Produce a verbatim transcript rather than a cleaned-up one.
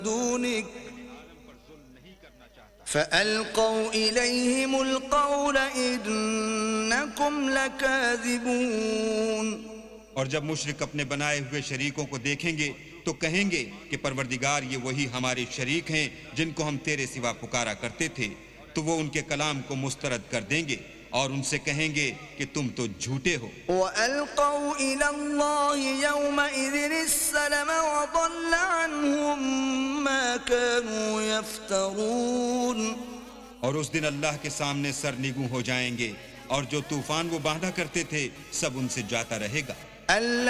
दूनिक फ़अल्क़ौ इलैहिमुल क़ौल इन्नकुम लकाज़िबून। और जब मुशरिक अपने बनाए हुए शरीकों को देखेंगे तो कहेंगे कि परवरदिगार ये वही हमारे शरीक हैं जिनको हम तेरे सिवा पुकारा करते थे। तो वो उनके कलाम को मुस्तरद कर देंगे और उनसे कहेंगे कि तुम तो झूठे हो। वअल्क़ौ इलल्लाहि यौमइज़िनिस्सलम वज़ल्ल अन्हुम मा कानू यफ्तरून। और उस दिन अल्लाह के सामने सर निगू हो जाएंगे और जो तूफान वो बांधा करते थे सब उनसे जाता रहेगा।